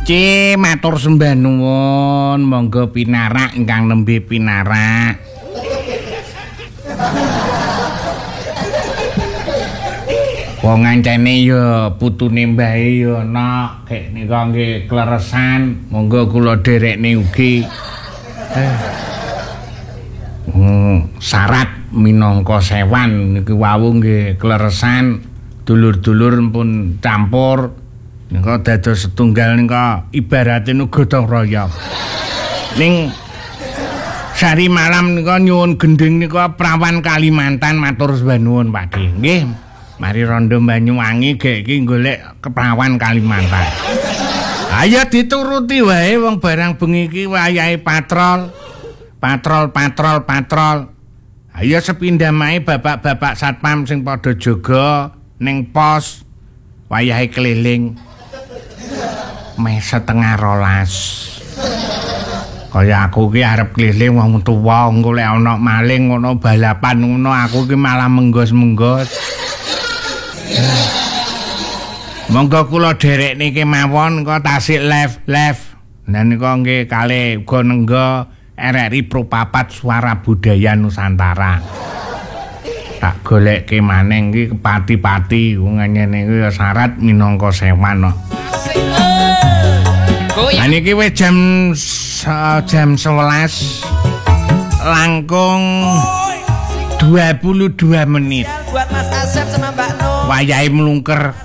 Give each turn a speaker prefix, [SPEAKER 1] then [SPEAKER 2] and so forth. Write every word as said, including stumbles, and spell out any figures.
[SPEAKER 1] Ci matur sembah nuwun, monggo pinarak ingkang nembe pinarak. Wong ngancene ya putune mbahe ya ana, kek nika nggih kleresan, monggo kula derekne ugi. Eh. Hmm, syarat minangka sewan niki wau nggih kleresan, dulur-dulur pun campur. Nika dados setunggal nika ibarate nu gotong royong. Ning sari malam nika nyuwun gending nika prawan Kalimantan matur sembah nuwun Pakde. Nggih. Mari rondo Banyuwangi gek iki golek keprawan Kalimantan. Ayo dituruti wae wong barang bengi iki wayahe patrol. Patrol patrol patrol. Ayo sepindah mae bapak-bapak satpam sing padha jaga ning pos wayahe keliling. Meh setengah rolas. Kaya aku ki arep keliling wong tuwa engko lek ana maling ngono balapan ngono aku ki malah menggos-menggos. Monggo kula derekne kemawon engko tasik live live. Nah nika nggih kalih uga nenggo R R I Pro papat Suara Budaya Nusantara. Tak goleke maneh iki kepati-pati wong ngene iki syarat minangka sewan kok. Nah niki wis jam jam sebelas langkung dua puluh dua menit. Buat Mas Asep sama Mbak No. Wayahe mlungker.